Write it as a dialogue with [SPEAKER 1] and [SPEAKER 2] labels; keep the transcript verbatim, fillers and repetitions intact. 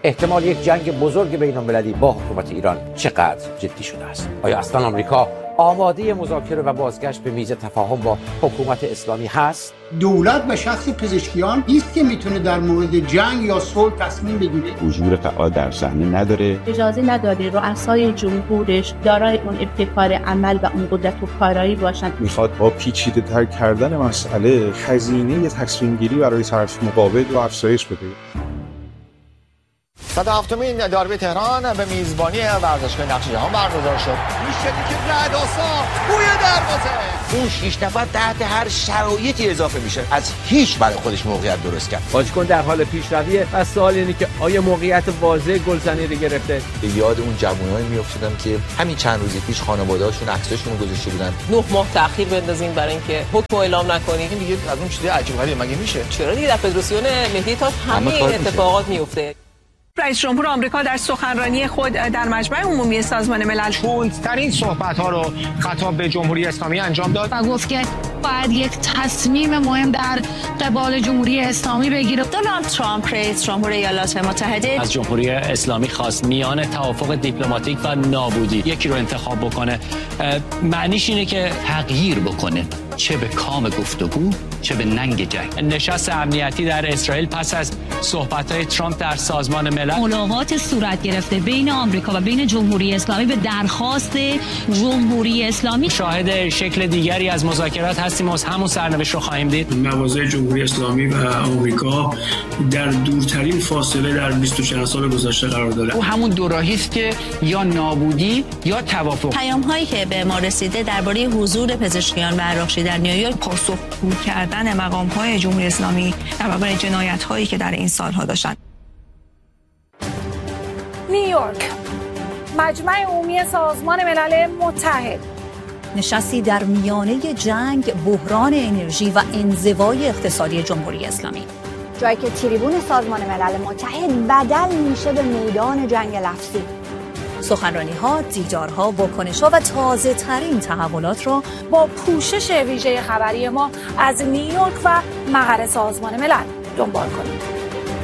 [SPEAKER 1] احتمال یک جنگ بزرگ بین‌المللی با حکومت ایران چقدر جدی شده است؟ آیا اصلا آمریکا آماده مذاکره و بازگشت به میز تفاهم با حکومت اسلامی هست؟
[SPEAKER 2] دولت به شخص پزشکیان نیست که میتونه در مورد جنگ یا صلح تصمیم بگیره.
[SPEAKER 3] حضور فعال در صحنه نداره.
[SPEAKER 4] اجازه نداره رؤسای جمهورش دارای اون ابتکار عمل و اون قدرت و کارایی باشن.
[SPEAKER 5] میخواد با پیچیده تر کردن مسئله هزینه تصمیم گیری برای طرف مقابل رو افزایش بده.
[SPEAKER 6] صد و هفتمین داربی تهران به میزبانی ورزشگاه نقش جهان برگزار شد. میشدی که رعدآسا بوی دروازه.
[SPEAKER 7] اون شش نفر تحت هر شرایطی اضافه میشه. از هیچ برای خودش موقعیت درست کرد.
[SPEAKER 8] بازیکن در حال پیشرویه و سوال اینه که آیا موقعیت واضح گلزنی رو گرفته؟
[SPEAKER 9] یاد اون جوونایی میافتادم که همین چند روز پیش خانواده‌هاشون عکساشون رو گذاشته بودن.
[SPEAKER 10] نه ماه تأخیر بندازین برای اینکه حکم اعلام نکنین.
[SPEAKER 6] این دیگه از اون چیز عجیب غریبه مگه میشه؟
[SPEAKER 10] چرا دیگه در فدراسیون مهدی تاج همه این اتفاقات میفته.
[SPEAKER 11] رئیس جمهور آمریکا در سخنرانی خود در مجمع عمومی سازمان ملل
[SPEAKER 6] تندترین صحبت‌ها رو خطاب به جمهوری اسلامی انجام داد
[SPEAKER 12] و گفت که باید یک تصمیم مهم در قبال جمهوری اسلامی بگیره.
[SPEAKER 11] دونالد ترامپ رئیس جمهور ایالات متحده
[SPEAKER 13] از جمهوری اسلامی خواست میان توافق دیپلماتیک و نابودی یکی رو انتخاب بکنه. معنیش اینه که تغییر بکنه، چه به کام گفتگو چه به ننگ جنگ. نشست امنیتی در اسرائیل پس از صحبت‌های ترامپ در سازمان ملل،
[SPEAKER 12] ملاقات صورت گرفته بین آمریکا و بین جمهوری اسلامی به درخواست جمهوری اسلامی.
[SPEAKER 13] شاهد شکل دیگری از مذاکرات هستیم و از همون سرنوشت رو خواهیم دید.
[SPEAKER 14] مواضع جمهوری اسلامی و آمریکا در دورترین فاصله در بیست و چند سال گذشته قرار داره.
[SPEAKER 13] او همون دوراهی است که یا نابودی یا توافق.
[SPEAKER 11] پیام‌هایی که به ما رسیده درباره حضور پزشکیان بررخشی در نیویورک پاسخگو کردن مقام‌های جمهوری اسلامی در برابر جنایت‌هایی که در این سال‌ها داشتند.
[SPEAKER 15] نیویورک، مجمع عمومی سازمان ملل متحد.
[SPEAKER 16] نشستی در میانه جنگ، بحران انرژی و انزوای اقتصادی جمهوری اسلامی.
[SPEAKER 17] جایی که تریبون سازمان ملل متحد بدل میشه به میدان جنگ لفظی.
[SPEAKER 16] سخنرانی‌ها، دیدارها، واکنش‌ها و تازه‌ترین تحولات را
[SPEAKER 15] با پوشش ویژه خبری ما از نیویورک و مقر سازمان ملل دنبال کنید.